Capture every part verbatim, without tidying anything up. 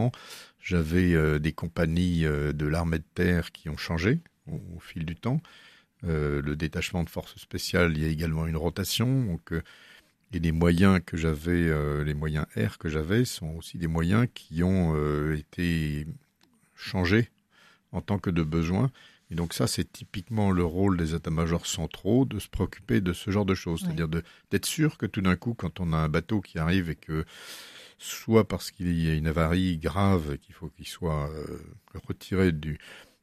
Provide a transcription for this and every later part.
J'avais euh, des compagnies euh, de l'armée de terre qui ont changé au, au fil du temps. Euh, le détachement de forces spéciales, il y a également une rotation. Donc, euh, et les moyens que j'avais, euh, les moyens air que j'avais, sont aussi des moyens qui ont euh, été changés en tant que de besoin. Et donc ça, c'est typiquement le rôle des états-majors centraux de se préoccuper de ce genre de choses. Ouais. C'est-à-dire de, d'être sûr que tout d'un coup, quand on a un bateau qui arrive et que, soit parce qu'il y a une avarie grave, qu'il faut qu'il soit euh, retiré du,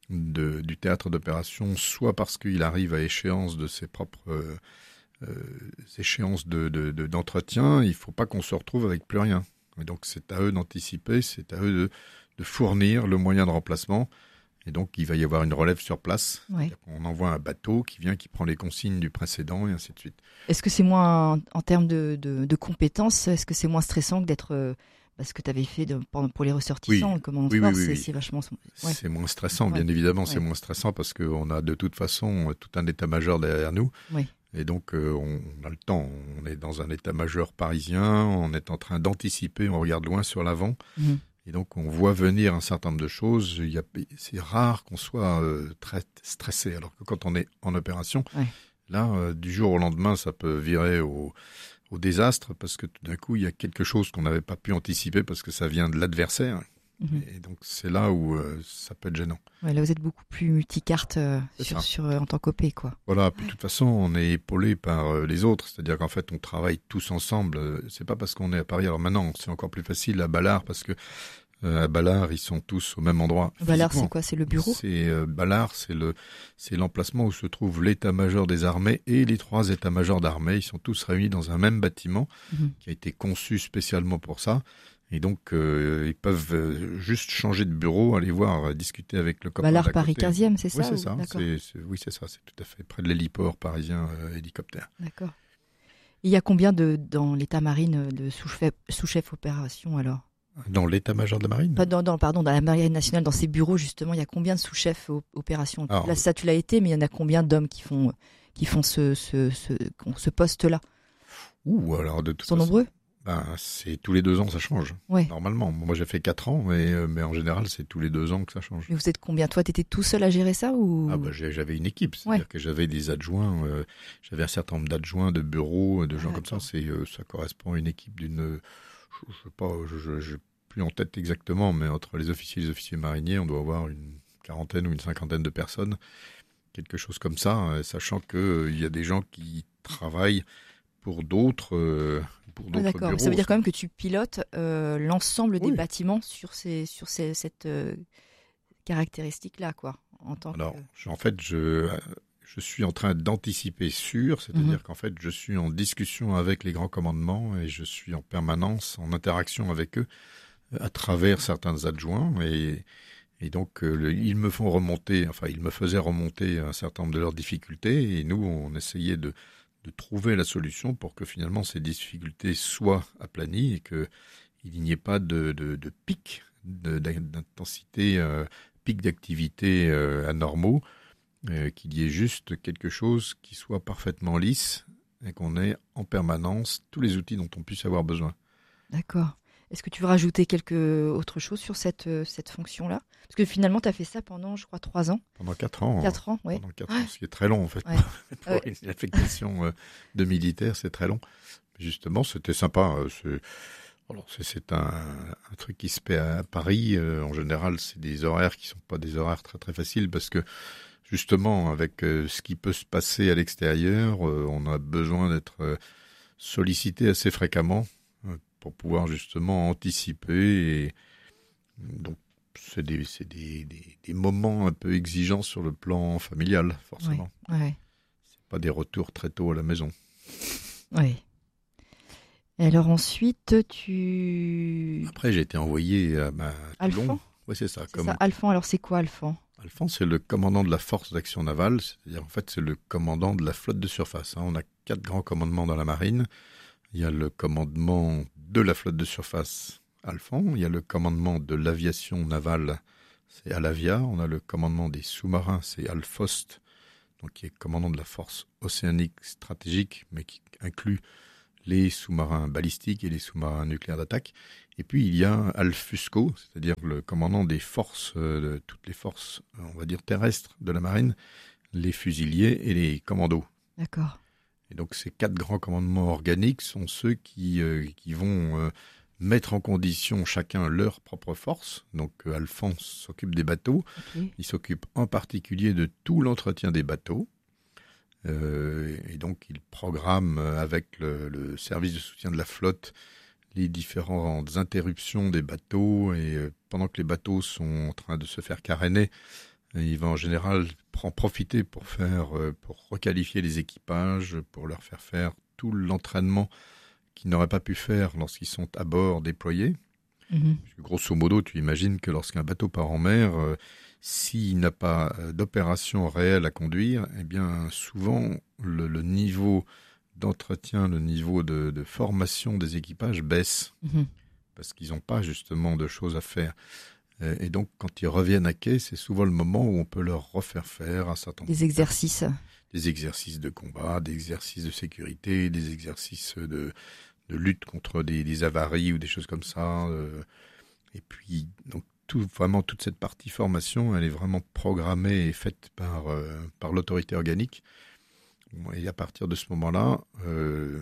de, du théâtre d'opération, soit parce qu'il arrive à échéance de ses propres euh, euh, échéances de, de, de, d'entretien, il ne faut pas qu'on se retrouve avec plus rien. Et donc c'est à eux d'anticiper, c'est à eux de, de fournir le moyen de remplacement. Et donc, il va y avoir une relève sur place. Ouais. On envoie un bateau qui vient, qui prend les consignes du précédent et ainsi de suite. Est-ce que c'est moins, en, en termes de, de, de compétences, est-ce que c'est moins stressant que d'être, euh, parce que tu avais fait de, pour les ressortissants, oui. le commandant oui, de force, oui, oui, c'est, oui. c'est vachement... Ouais. C'est moins stressant, bien ouais. évidemment, ouais. c'est moins stressant parce qu'on a de toute façon tout un état-major derrière nous. Ouais. Et donc, euh, on, on a le temps. On est dans un état-major parisien, on est en train d'anticiper, on regarde loin sur l'avant. Mmh. Et donc, on voit venir un certain nombre de choses. Il y a, c'est rare qu'on soit euh, très stressé. Alors que quand on est en opération, ouais. là, euh, du jour au lendemain, ça peut virer au, au désastre parce que tout d'un coup, il y a quelque chose qu'on n'avait pas pu anticiper parce que ça vient de l'adversaire. Mmh. Et donc, c'est là où euh, ça peut être gênant. Ouais, là, vous êtes beaucoup plus multicarte euh, sur, sur, euh, en tant qu'O P, quoi. Voilà. Puis, de toute façon, on est épaulé par euh, les autres. C'est-à-dire qu'en fait, on travaille tous ensemble. C'est pas parce qu'on est à Paris. Alors maintenant, c'est encore plus facile à Ballard parce que Euh, à Ballard, ils sont tous au même endroit. Ballard, c'est quoi? C'est le bureau? C'est euh, Ballard, c'est le, c'est l'emplacement où se trouve l'état-major des armées et les trois états-majors d'armée. Ils sont tous réunis dans un même bâtiment mm-hmm. qui a été conçu spécialement pour ça. Et donc, euh, ils peuvent euh, juste changer de bureau, aller voir, euh, discuter avec le copain Ballard, d'à côté. Paris quinzième, c'est ça? Oui, c'est ça. C'est, c'est, oui, c'est ça. C'est tout à fait près de l'héliport parisien euh, hélicoptère. D'accord. Il y a combien de, dans l'état marine de sous-chef, sous-chef opération alors? Dans l'état-major de la marine? Pas dans, dans, pardon, dans la marine nationale, dans ses bureaux, justement, il y a combien de sous-chefs opérations? Là, ça, tu l'as été, mais il y en a combien d'hommes qui font, qui font ce, ce, ce, ce poste-là? Ouh, alors de toute Ils sont façon, nombreux? Ben, c'est tous les deux ans, ça change. Ouais. Normalement. Moi, j'ai fait quatre ans, mais, euh, mais en général, c'est tous les deux ans que ça change. Mais vous êtes combien? Toi, t'étais tout seul à gérer ça ou? Ah, bah, j'avais une équipe. C'est-à-dire ouais. que j'avais des adjoints, euh, j'avais un certain nombre d'adjoints, de bureaux, de gens ah, comme ça. C'est, euh, ça correspond à une équipe d'une, je, je sais pas, je, je, plus en tête exactement, mais entre les officiers et les officiers mariniers, on doit avoir une quarantaine ou une cinquantaine de personnes, quelque chose comme ça, sachant qu'il euh, y a des gens qui travaillent pour d'autres, euh, pour d'autres ah, d'accord. bureaux. Ça veut dire quand même que tu pilotes euh, l'ensemble oui. des bâtiments sur, ces, sur ces, cette euh, caractéristique-là, quoi. En tant Alors, que... en fait, je... Je suis en train d'anticiper sûr, c'est-à-dire mmh. qu'en fait, je suis en discussion avec les grands commandements et je suis en permanence en interaction avec eux à travers certains adjoints et, et donc euh, le, ils me font remonter, enfin ils me faisaient remonter un certain nombre de leurs difficultés et nous on essayait de, de trouver la solution pour que finalement ces difficultés soient aplanies et qu'il n'y ait pas de, de, de pic de, d'intensité, euh, pic d'activité euh, anormaux, euh, qu'il y ait juste quelque chose qui soit parfaitement lisse et qu'on ait en permanence tous les outils dont on puisse avoir besoin. D'accord. Est-ce que tu veux rajouter quelque autre chose sur cette, cette fonction-là? Parce que finalement, tu as fait ça pendant, je crois, trois ans. Pendant quatre ans. Quatre ans, oui. Pendant quatre ans, ce qui est très long, en fait. Ouais. Pour ouais. une affectation de militaire, c'est très long. Justement, c'était sympa. C'est, alors, c'est, c'est un, un truc qui se fait à Paris. En général, c'est des horaires qui sont pas des horaires très, très faciles parce que, justement, avec ce qui peut se passer à l'extérieur, on a besoin d'être sollicité assez fréquemment pour pouvoir justement anticiper. Et donc, c'est des, c'est des, des, des moments un peu exigeants sur le plan familial, forcément. Ouais, ouais. C'est pas des retours très tôt à la maison. Oui. Et alors ensuite, tu... Après, j'ai été envoyé à ma Alphand. Oui, c'est ça. C'est comme... ça. Alphand, alors c'est quoi Alphand? Alphand, c'est le commandant de la force d'action navale. C'est-à-dire, en fait, c'est le commandant de la flotte de surface. On a quatre grands commandements dans la marine. Il y a le commandement de la flotte de surface, Alphand. Il y a le commandement de l'aviation navale, c'est Alavia. On a le commandement des sous-marins, c'est Alfost, donc qui est commandant de la force océanique stratégique, mais qui inclut les sous-marins balistiques et les sous-marins nucléaires d'attaque. Et puis il y a Alfusco, c'est-à-dire le commandant des forces, euh, de toutes les forces, on va dire terrestres de la marine, les fusiliers et les commandos. D'accord. Et donc ces quatre grands commandements organiques sont ceux qui, euh, qui vont euh, mettre en condition chacun leur propre force. Donc euh, Alphonse s'occupe des bateaux, okay. Il s'occupe en particulier de tout l'entretien des bateaux. Euh, et donc il programme avec le, le service de soutien de la flotte les différentes interruptions des bateaux, et euh, pendant que les bateaux sont en train de se faire caréner, il va en général en profiter pour faire, euh, pour requalifier les équipages, pour leur faire faire tout l'entraînement qu'ils n'auraient pas pu faire lorsqu'ils sont à bord déployés. Mmh. Parce que, grosso modo, tu imagines que lorsqu'un bateau part en mer, euh, s'il n'a pas d'opération réelle à conduire, eh bien souvent le, le niveau d'entretien, le niveau de, de formation des équipages baisse, mmh. parce qu'ils n'ont pas justement de choses à faire. Et donc quand ils reviennent à quai, c'est souvent le moment où on peut leur refaire faire un certain nombre des exercices. Des exercices de combat, des exercices de sécurité, des exercices de, de lutte contre des, des avaries ou des choses comme ça. Et puis donc Tout, vraiment toute cette partie formation, elle est vraiment programmée et faite par, euh, par l'autorité organique. Et à partir de ce moment-là, euh,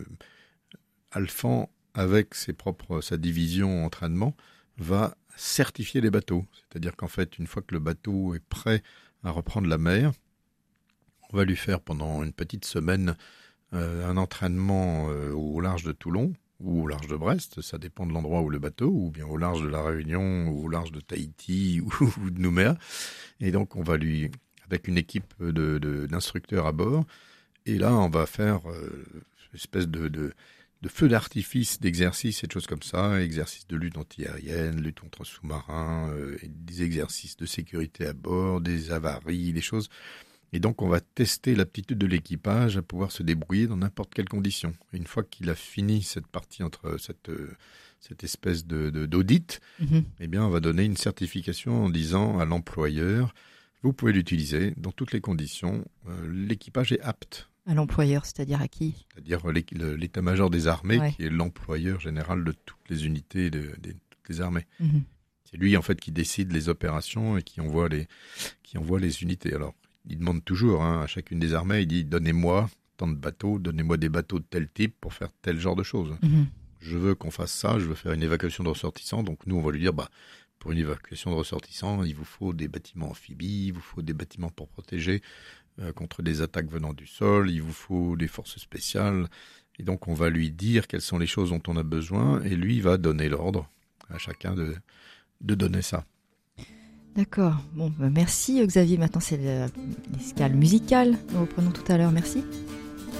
Alphand, avec ses propres, sa division entraînement, va certifier les bateaux. C'est-à-dire qu'en fait, une fois que le bateau est prêt à reprendre la mer, on va lui faire pendant une petite semaine euh, un entraînement euh, au large de Toulon, ou au large de Brest, ça dépend de l'endroit où le bateau, ou bien au large de la Réunion, ou au large de Tahiti, ou, ou de Nouméa. Et donc on va lui, avec une équipe de, de, d'instructeurs à bord, et là on va faire euh, une espèce de, de, de feu d'artifice d'exercices et de choses comme ça, exercices de lutte anti-aérienne, lutte contre sous-marins, euh, et des exercices de sécurité à bord, des avaries, des choses. Et donc, on va tester l'aptitude de l'équipage à pouvoir se débrouiller dans n'importe quelle condition. Et une fois qu'il a fini cette partie entre cette, cette espèce de, de, d'audit, mmh. eh bien, on va donner une certification en disant à l'employeur, vous pouvez l'utiliser dans toutes les conditions, euh, l'équipage est apte. À l'employeur, c'est-à-dire à qui ? C'est-à-dire l'état-major des armées, ouais. qui est l'employeur général de toutes les unités de, de, de toutes les armées. Mmh. C'est lui, en fait, qui décide les opérations et qui envoie les, qui envoie les unités. Alors, il demande toujours hein, à chacune des armées, il dit « Donnez-moi tant de bateaux, donnez-moi des bateaux de tel type pour faire tel genre de choses. Mmh. Je veux qu'on fasse ça, je veux faire une évacuation de ressortissants. » Donc nous, on va lui dire bah, « Pour une évacuation de ressortissants, il vous faut des bâtiments amphibies, il vous faut des bâtiments pour protéger euh, contre des attaques venant du sol, il vous faut des forces spéciales. » Et donc on va lui dire quelles sont les choses dont on a besoin et lui va donner l'ordre à chacun de, de donner ça. D'accord. Bon, bah merci Xavier. Maintenant, c'est l'escale musicale. Nous reprenons tout à l'heure. Merci.